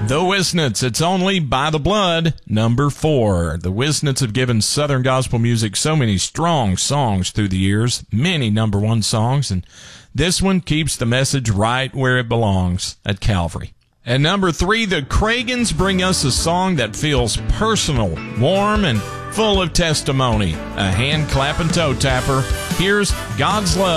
The Wisnets, It's Only by the Blood, number 4. The Wisnets have given Southern gospel music so many strong songs through the years, many number 1 songs, and this one keeps the message right where it belongs, at Calvary. And number 3, the Cragans bring us a song that feels personal, warm, and full of testimony. A hand-clapping toe tapper. Here's God's Love.